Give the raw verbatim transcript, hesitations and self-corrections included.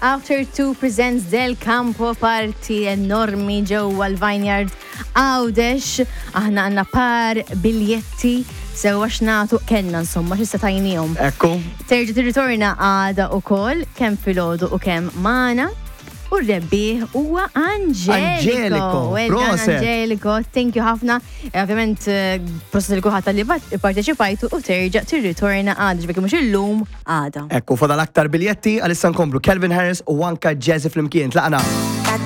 After Two presents Del Campo, parti enormi ġewwa l-Vineyard Għawdex. Aħna għandna par biljetti sewa x'nagħtu kellna insomma x'issa tajnihom. Ekku. Terġa' tirritorna għada wkoll kemm filgħodu u kemm magħna. U r-rebbieħ huwa Angelico. Proset. Angelico, thank you ħafna. Ovvjament, proset il-kuħat li parteċipajtu u terġa' tirritorna għada ġbek mhux illum għada. Ekku, fadal aktar biljetti għalissa nkomplu Calvin Harris u anka Jazzy flimkien. Tlaqna.